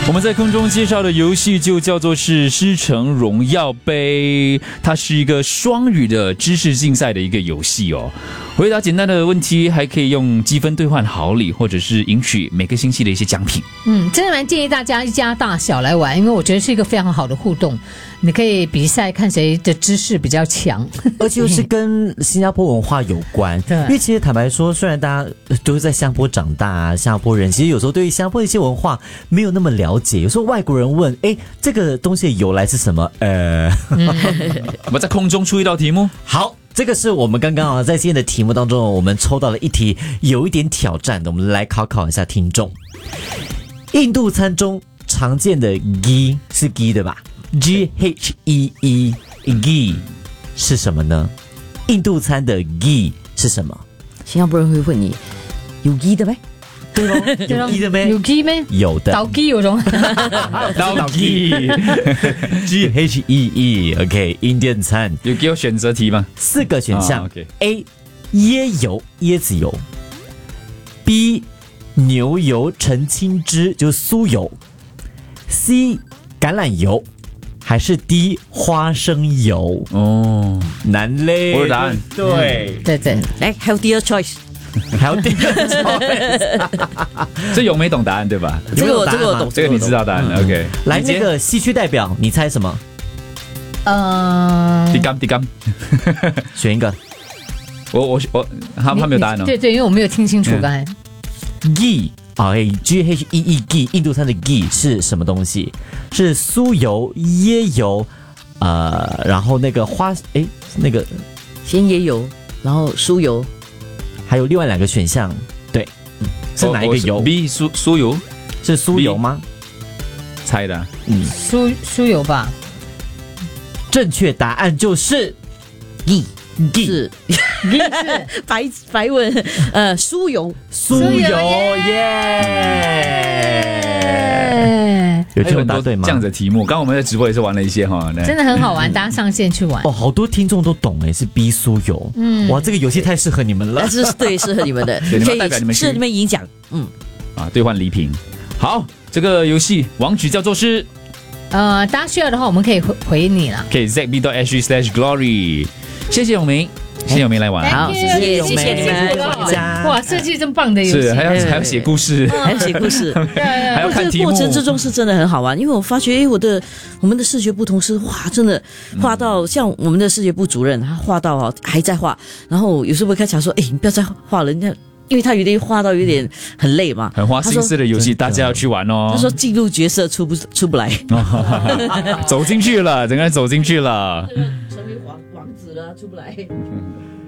我们在空中介绍的游戏就叫做是师承荣耀杯，它是一个双语的知识竞赛的一个游戏哦。回答简单的问题，还可以用积分兑换好礼，或者是赢取每个星期的一些奖品。 真的蛮建议大家一家大小来玩，因为我觉得是一个非常好的互动。你可以比赛看谁的知识比较强， 而且又是跟新加坡文化有关。 对， 因为其实坦白说，虽然大家都是在新加坡长大啊，新加坡人其实有时候对于新加坡的一些文化没有那么了解。有时候外国人问，这个东西的由来是什么？ 我们在空中出一道题目。 好。这个是我们刚刚在今天的题目当中，我们抽到了一题有一点挑战的，我们来考考一下听众。印度餐中常见的 ghee 是 ghee 对吧？ Ghee ghee 是什么呢？印度餐的 ghee 是什么？ 新加坡人会问你有 ghee 的没？ 对咯，有 ghee 的没？ 有 ghee 咩？ 有的。 倒 ghee 有种。 倒 ghee Ghee OK 印度餐有给我选择题吗 ？4个选项。 OK A 椰油椰子油 B 牛油澄清汁就是酥油 C 橄榄油还是 D 花生油？难嘞。 我有答案。 对， 来还有第二 choice。 还有第二choice。 这有没懂答案对吧？ 这个我懂， 这个你知道答案。OK， 来那个西区代表，你猜什么？ 迪甘， 选一个。 他没有答案哦。 对，因为我没有听清楚刚才。 Ghee Ghee ghee 印度餐的 ghee 是什么东西？是酥油、椰油，然后那个那个先椰油，然后酥油。 还有另外2个选项，对，是哪一个油 ？B 酥油， 是酥油吗？ 猜的。 酥油吧。 正确答案就是 ghee 是白文酥油耶！有这么答对吗？ 这样的题目，刚刚我们在直播也是玩了一些哈， 真的很好玩，大家上线去玩。 好多听众都懂是 B 酥油。哇，这个游戏太适合你们了。 对，适合你们的，可以代表你们适合你们赢奖。 兑换礼品。好，这个游戏网址叫做是。 大家需要的话，我们可以回你了。 可以 zb.sg/glory。谢谢永明。谢谢永明来玩， 好，谢谢你们， 哇，设计这么棒的游戏， 是还要写故事， 还要写故事， 还要看题目。 这个过程之中是真的很好玩，因为我发觉，我们的视觉部同事，哇，真的画到像我们的视觉部主任，他画到还在画，然后有时候会跟他讲说，你不要再画了，人家。因为他有点画到有点很累嘛， 很花心思的游戏，大家要去玩哦。 他说进入角色出不来， 走进去了，整个人走进去了， 成为王子了，出不来。